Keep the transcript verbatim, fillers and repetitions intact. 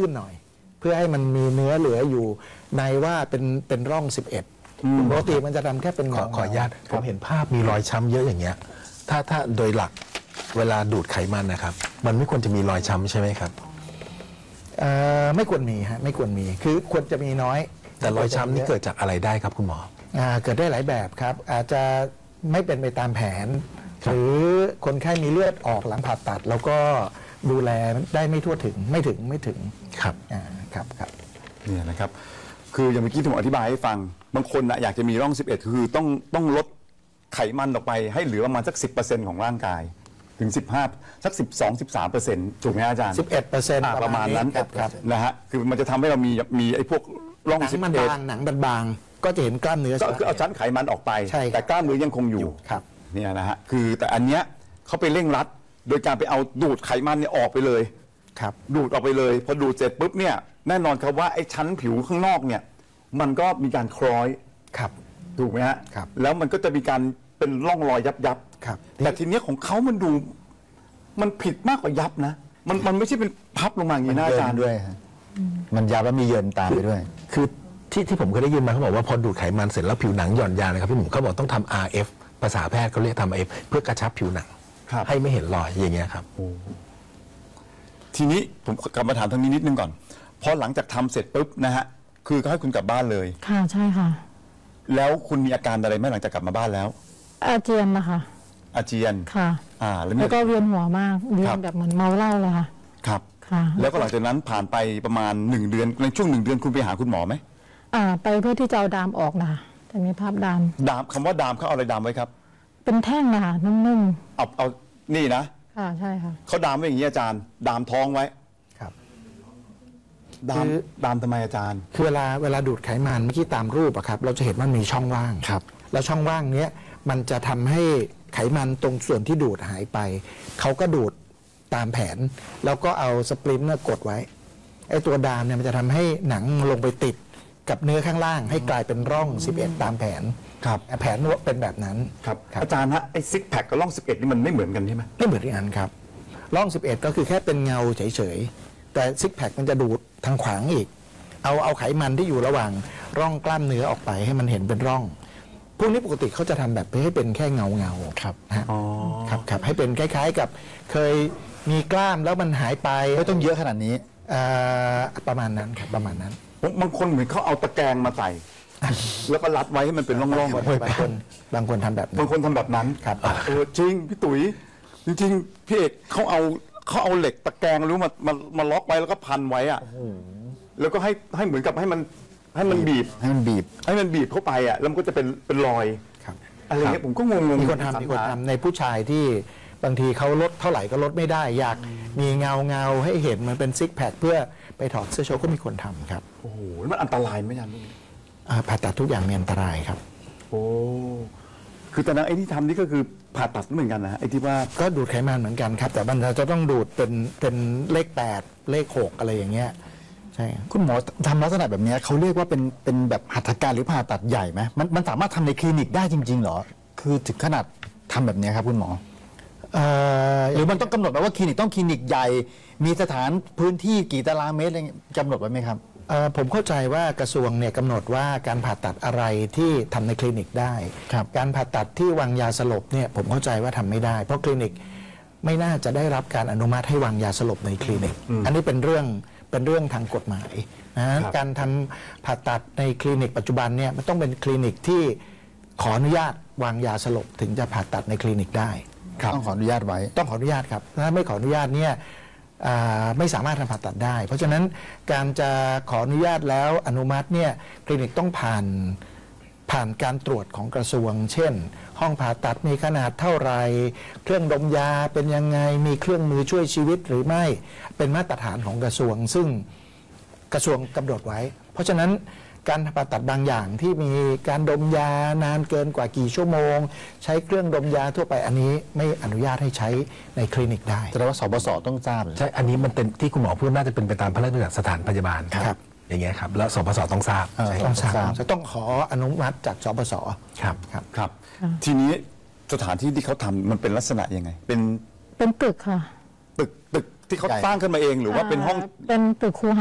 ตื้นหน่อย เพื่อให้มันมีเนื้อเหลืออยู่ในว่าเป็นเป็นร่องสิบเอ็ดปกติมันจะทำแค่เป็นขอขออนุญาตผมเห็นภาพมีรอยช้ำเยอะอย่างเงี้ยถ้าถ้าโดยหลักเวลาดูดไขมันนะครับมันไม่ควรจะมีรอยช้ำใช่ไหมครับเอ่อไม่ควรมีฮะไม่ควรมีคือควรจะมีน้อยแต่รอยช้ำนี่เกิดจากอะไรได้ครับคุณหมออ่าเกิดได้หลายแบบครับ อาจจะไม่เป็นไปตามแผน หรือคนไข้มีเลือดออกหลังผ่าตัด แล้วก็ดูแลได้ไม่ทั่วถึงไม่ถึงไม่ถึงครับอ่าครับครับเนี่ยนะครับคืออย่างเมื่อกี้ผมอธิบายให้ฟังบางคนนะอยากจะมีร่องสิบเอ็ดคือต้องต้องลดไขมันออกไปให้เหลือประมาณสัก สิบเปอร์เซ็นต์ ของร่างกายถึงสิบห้าสัก สิบสอง สิบสามเปอร์เซ็นต์ ถูกไหมอาจารย์สิบเอ็ดเปอร์เซ็นต์ประมาณนั้นครับครับนะฮะคือมันจะทำให้เรามีมีไอ้พวกร่องหนังสิบมันเอ็ดบางหนังมันบางก็จะเห็นกล้ามเนื้อก็คือเอาชั้นไขมันออกไปใช่ครับแต่กล้ามเนื้อยังคงอยู่ครับเนี่ยนะฮะคือแต่อันเนี้ยเขาไปเร่งรัด โดยการไปเอาดูดไขมันเนี่ยออกไปเลยครับดูดออกไปเลยพอดูดเสร็จปุ๊บเนี่ยแน่นอนครับว่าไอ้ชั้นผิวข้างนอกเนี่ยมันก็มีการคล้อยครับถูกไหมฮะครับแล้วมันก็จะมีการเป็นร่องรอยยับยับครับแต่ทีเนี้ยของเขามันดูมันผิดมากกว่ายับนะ มันมันไม่ใช่เป็นพับลงมาอย่างนี้นะอาจารย์ด้วยฮะมันยับแล้วมีเยินตามไปด้วยคือที่ที่ผมเคยได้ยินมาเขาบอกว่าพอดูดไขมันเสร็จแล้วผิวหนังหย่อนยานนะครับพี่หนุ่มเขาบอกต้องทำ อาร์ เอฟ ภาษาแพทย์เขาเรียกทำ อาร์ เอฟ เพื่อกระชับผิวหนังครับให้ไม่เห็นรอยอย่างเงี้ยครับทีนี้ผมกลับมาถามทางนี้นิดนึงก่อนพอหลังจากทำเสร็จปุ๊บนะฮะคือก็ให้คุณกลับบ้านเลยค่ะใช่ค่ะแล้วคุณมีอาการอะไรไหมหลังจากกลับมาบ้านแล้วอาเจียนนะคะอาเจียนค่ะอ่าแล้วมีแล้วก็เวียนหัวมากเวียครันบแบบเหมือนเมาเหล้าเลยค่ะครับค่ะแล้วก็หลังจากนั้นผ่านไปประมาณหนึ่งเดือนในช่วงหนึ่งเดือนคุณไปหาคุณหมอไหมอ่าไปเพื่อที่จะเอาดามออกนะคะจะมีภาพดามดามคำว่าดามเขาเอาอะไรดามไว้ครับเป็นแท่งนะคะนุ่มเอาเอานี่นะๆค่ะใช่ค่ะเขาดามไว้อย่างนี้อาจารย์ ดามท้องไว้ครับดามคือดามทำไมอาจารย์คือเวลาเวลาดูดไขมันเมื่อกี้ตามรูปอะครับเราจะเห็นว่ามีช่องว่างครับแล้วช่องว่างเนี้ยมันจะทำให้ไขมันตรงส่วนที่ดูดหายไปเขาก็ดูดตามแผน แล้วก็เอาสปรินต์เนี่ยกดไว้ไอ้ตัวดามเนี่ยมันจะทำให้หนังลงไปติดกับเนื้อข้างล่าง ให้กลายเป็นร่อง สิบเอ็ด ตามแผนครับแผนเป็นแบบนั้นครับอาจารย์ฮะไอ้ซิกแพคกับร่องสิบเอ็ดนี่มันไม่เหมือนกันใช่ไหมไม่เหมือนกันครับร่อง สิบเอ็ด ก็คือแค่เป็นเงาเฉยๆแต่ซิกแพคมันจะดูดทางขวางอีก เอาเอาไขมันที่อยู่ระหว่างร่องกล้ามเนื้อออกไปให้มันเห็นเป็นร่อง พวกนี้ปกติเขาจะทำแบบให้เป็นแค่เงาเงาๆครับนะฮะครับครับให้เป็นคล้ายๆกับเคยมีกล้ามแล้วมันหายไปไม่ต้องเยอะขนาดนี้เอ่อประมาณนั้นครับประมาณนั้นบางคนเหมือนเขาเอาตะแกรงมาใส่ แล้วก็รัดไว้ให้มันเป็นร่องๆบางคนบางคนทำแบบนั้บางนคนทำแบบนั้นครับเออจริงพี่ตุ๋ยจริงๆพี่เอกเขาเอาเขาเอาเหล็กตะแกรงรู้มามามาล็อกไว้แล้วก็พันไว้อะแล้วก็ให้ให้เหมือนกับให้มันให้มันบีบให้มันบีบให้มันบีบเข้าไปอ่ะแล้วมันก็จะเป็นเป็นรอยครับอะไรเงี้ยผมก็งงๆมีคนทำมีคนทำในผู้ชายที่บางทีเขาลดเท่าไหร่ก็ลดไม่ได้ อยากมีเงาเงาๆให้เห็นเหมันเป็นซิกแพคเพื่อไปถอดเสื้อโชว์ก็มีคนทำครับโอ้โหแล้วมันอันตรายไหมอาจารย์พวกนี้อ่าผ่าตัดทุกอย่างมีอันตรายครับโอ้คือตอนนั้นไอ้ที่ทำนี่ก็คือผ่าตัดเหมือนกันนะฮะไอ้ที่ว่าก็ดูดไขมันเหมือนกันครับ แต่มันจะต้องดูดเป็นเป็นเลขแปดเลขหกอะไรอย่างเงี้ยใช่คุณหมอทำลักษณะแบบนี้เขาเรียกว่าเป็นเป็นแบบหัตถการหรือผ่าตัดใหญ่ไหมมันมันสามารถทำในคลินิกได้จริง ๆ เหรอ คือถึงขนาดทำแบบนี้ครับคุณหมอเอ่อหรือมันต้องกำหนดไว้ว่าคลินิกต้องคลินิกใหญ่ มีสถานพื้นที่กี่ตารางเมตรอะไรเงี้ยกำหนดไว้ไหมครับเอ่อผมเข้าใจว่ากระทรวงเนี่ยกำหนดว่าการผ่าตัดอะไรที่ทำในคลินิกได้ครับการผ่าตัดที่วางยาสลบเนี่ยผมเข้าใจว่าทำไม่ได้ เพราะคลินิกไม่น่าจะได้รับการอนุมัติให้วางยาสลบในคลินิก อันนี้เป็นเรื่องเป็นเรื่องทางกฎหมายนะการทำผ่าตัดในคลินิกปัจจุบันเนี่ยมันต้องเป็นคลินิกที่ขออนุญาตวางยาสลบถึงจะผ่าตัดในคลินิกได้ต้องขออนุญาตไว้ต้องขออนุญาตครับถ้าไม่ขออนุญาตเนี่ยอ่าไม่สามารถทำผ่าตัดได้ เพราะฉะนั้นการจะขออนุญาตแล้วอนุมัติเนี่ยคลินิกต้องผ่านผ่านการตรวจของกระทรวง เช่น ห้องผ่าตัดมีขนาดเท่าไหรเครื่องดมยาเป็นยังไงมีเครื่องมือช่วยชีวิตหรือไม่เป็นมาตรฐานของกระทรวง ซึ่งกระทรวงกำหนดไว้ เพราะฉะนั้นการผ่าตัดบางอย่างที่มีการดมยานานเกินกว่ากี่ชั่วโมง ใช้เครื่องดมยาทั่วไปอันนี้ไม่อนุญาตให้ใช้ในคลินิกได้แสดงว่าสบสต้องทราบเลยใช่ อันนี้มันเป็นที่คุณหมอพูดน่าจะเป็นไปตามพระราชบัญญัติสถานพยาบาลครับอย่างเงี้ยครับ แล้วสปสต้องทราบเออใช่ต้องทราทราบบ จะต้องขออนุมัติจากสปสครับครับครับ ทีนี้สถานที่ที่เขาทำมันเป็นลักษณะยังไง เป็นเป็นตึกค่ะตึกตึกที่เขาสร้างขึ้นมาเองหรือว่าเป็นห้องเป็นตึกคูหา